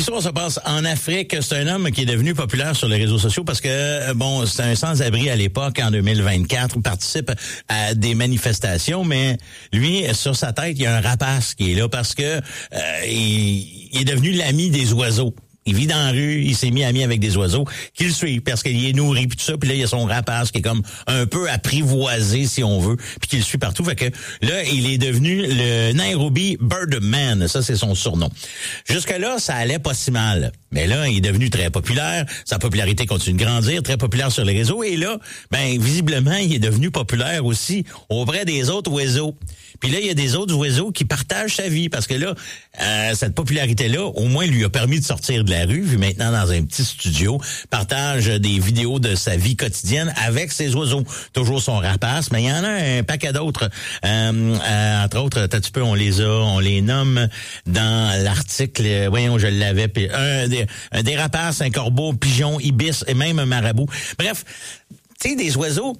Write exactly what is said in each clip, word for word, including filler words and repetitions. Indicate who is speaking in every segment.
Speaker 1: l'histoire se passe en Afrique. C'est un homme qui est devenu populaire sur les réseaux sociaux parce que, bon, c'est un sans-abri à l'époque, en deux mille vingt-quatre, il participe à des manifestations, mais lui, sur sa tête, il y a un rapace qui est là parce que euh, il, il est devenu l'ami des oiseaux. Il vit dans la rue, il s'est mis ami avec des oiseaux qui le suivent parce qu'il est nourri puis tout ça. Puis là, il y a son rapace qui est comme un peu apprivoisé, si on veut, puis qui le suit partout. Fait que là, il est devenu le Nairobi Birdman. Ça, c'est son surnom. Jusque-là, ça allait pas si mal. Mais là, il est devenu très populaire. Sa popularité continue de grandir, très populaire sur les réseaux. Et là, ben visiblement, il est devenu populaire aussi auprès des autres oiseaux. Puis là, il y a des autres oiseaux qui partagent sa vie parce que là, euh, cette popularité-là, au moins, lui a permis de sortir de la rue, vu maintenant dans un petit studio, partage des vidéos de sa vie quotidienne avec ses oiseaux. Toujours son rapace, mais il y en a un paquet d'autres. Euh, euh, entre autres, t'as tu peu, on les a, on les nomme dans l'article. Voyons, je l'avais. Un des, un des rapaces, un corbeau, pigeon, ibis et même un marabout. Bref, tu sais, des oiseaux.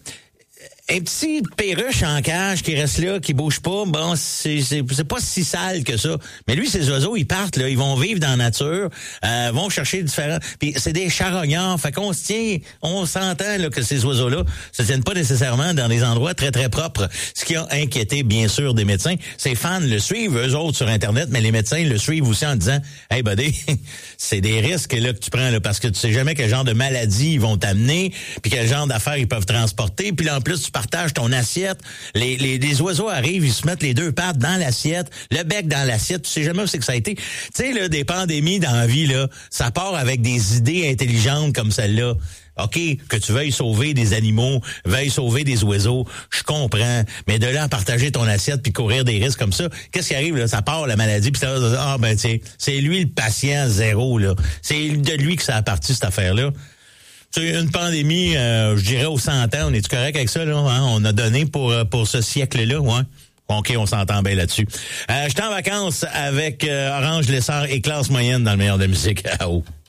Speaker 1: Un petit perruche en cage qui reste là, qui bouge pas, bon, c'est, c'est, c'est pas si sale que ça. Mais lui, ces oiseaux, ils partent, là, ils vont vivre dans la nature, euh, vont chercher différents... Puis c'est des charognards, fait qu'on se tient, on s'entend là, que ces oiseaux-là se tiennent pas nécessairement dans des endroits très, très propres. Ce qui a inquiété, bien sûr, des médecins. Ces fans le suivent, eux autres, sur Internet, mais les médecins le suivent aussi en disant « Hey, buddy, c'est des risques là que tu prends, là, parce que tu sais jamais quel genre de maladie ils vont t'amener, puis quel genre d'affaires ils peuvent transporter, puis là, en plus, tu partage ton assiette, les, les, les oiseaux arrivent, ils se mettent les deux pattes dans l'assiette, le bec dans l'assiette, tu sais jamais où c'est que ça a été. Tu sais, là, des pandémies dans la vie, là, ça part avec des idées intelligentes comme celle-là. OK, que tu veuilles sauver des animaux, veuilles sauver des oiseaux, je comprends, mais de là à partager ton assiette puis courir des risques comme ça, qu'est-ce qui arrive, là? Ça part, la maladie, puis ça va, ah, ben, tiens, c'est lui le patient zéro, là. C'est de lui que ça a parti, cette affaire-là. C'est une pandémie, euh, je dirais, aux cent ans. On est-tu correct avec ça, là? Hein? On a donné pour pour ce siècle-là, ouais. OK, on s'entend bien là-dessus. Euh, j'étais en vacances avec euh, Orange Lessard et Classe Moyenne dans le meilleur de la musique. Ah, oh.